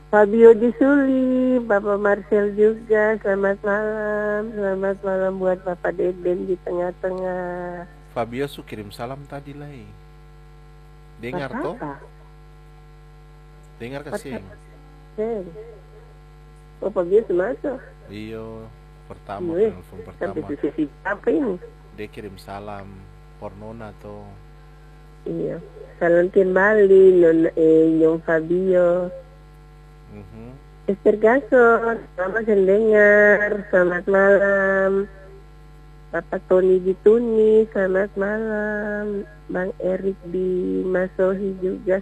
Fabio di Suli, Bapak Marcel juga, selamat malam. Selamat malam buat Bapak Deden di tengah-tengah. Fabio su kirim salam tadi lai. Dengar toh? Apa-apa? Dengar kasing. WhatsApp. Oh, Fabio masuk. Iyo, pertama Wih, penelpon sampai pertama. sisi apa ini? Dia kirim salam pornona toh. Iya. Salantin Bali, Nyong Fabio. Mhm. Esther Gason, selamat mendengar. Selamat malam. Bapak Tony di Tuni, selamat malam. Bang Erik di Masohi juga,